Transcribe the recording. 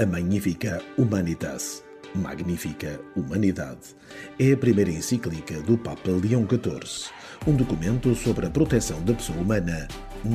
A Magnificat Humanitas, Magnífica Humanidade, é a primeira encíclica do Papa Leão XIV, um documento sobre a proteção da pessoa humana,